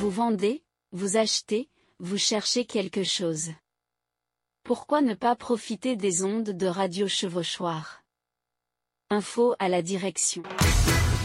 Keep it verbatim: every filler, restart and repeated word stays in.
Vous vendez, vous achetez, vous cherchez quelque chose. Pourquoi ne pas profiter des ondes de Radio Chevauchoir? Info à la direction.